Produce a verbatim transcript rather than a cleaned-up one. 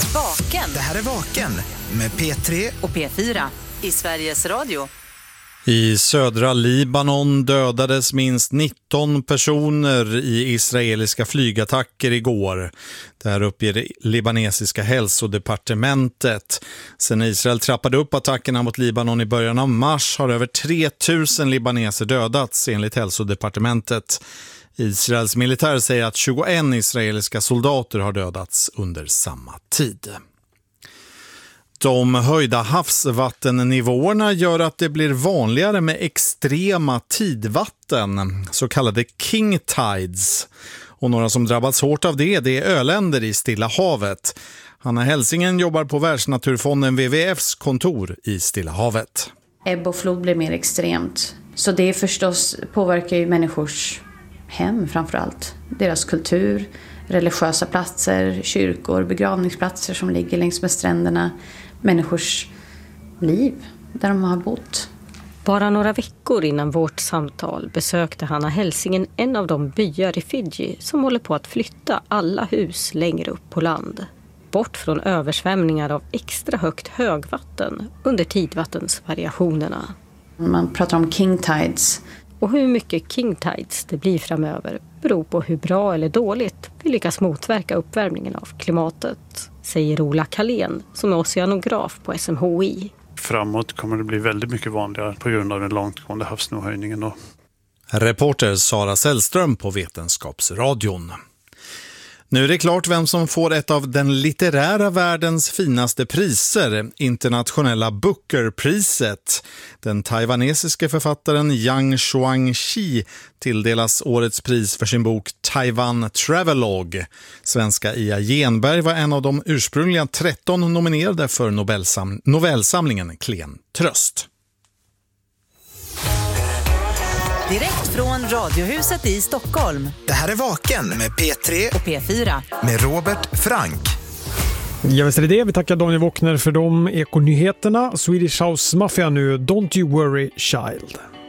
Vaken. Det här är Vaken med P tre och P fyra i Sveriges Radio. I södra Libanon dödades minst nitton personer i israeliska flygattacker igår. Det här uppger det libanesiska hälsodepartementet. Sen Israel trappade upp attackerna mot Libanon i början av mars har över tre tusen libaneser dödats enligt hälsodepartementet. Israels militär säger att tjugoett israeliska soldater har dödats under samma tid. De höjda havsvattennivåerna gör att det blir vanligare med extrema tidvatten, så kallade king tides. Och några som drabbats hårt av det, det är öländer i Stilla havet. Hanna Helsingen jobbar på Världsnaturfonden W W F:s kontor i Stilla havet. Ebb och flod blir mer extremt. Så det förstås påverkar ju människors hem framförallt. Deras kultur, religiösa platser, kyrkor, begravningsplatser som ligger längs med stränderna. Människors liv där de har bott. Bara några veckor innan vårt samtal besökte Hanna Helsingen en av de byar i Fiji som håller på att flytta alla hus längre upp på land. Bort från översvämningar av extra högt högvatten under tidvattensvariationerna. Man pratar om king tides. Och hur mycket king tides det blir framöver beror på hur bra eller dåligt vi lyckas motverka uppvärmningen av klimatet, säger Ola Kalén som är oceanograf på S M H I. Framåt kommer det bli väldigt mycket vanligare på grund av den långtgående havsnivåhöjningen. Och... Reporter Sara Sällström på Vetenskapsradion. Nu är det klart vem som får ett av den litterära världens finaste priser, internationella Booker-priset. Den taiwanesiske författaren Yang Xuangqi tilldelas årets pris för sin bok Taiwan Travelogue. Svenska Ia Genberg var en av de ursprungliga tretton nominerade för Nobelsam- novellsamlingen Klen tröst. Direkt från Radiohuset i Stockholm. Det här är Vaken med P tre och P fyra. Med Robert Frank. Ja, visst är det det. Vi tackar Daniel Wockner för de ekonyheterna. Swedish House Mafia nu, Don't You Worry Child.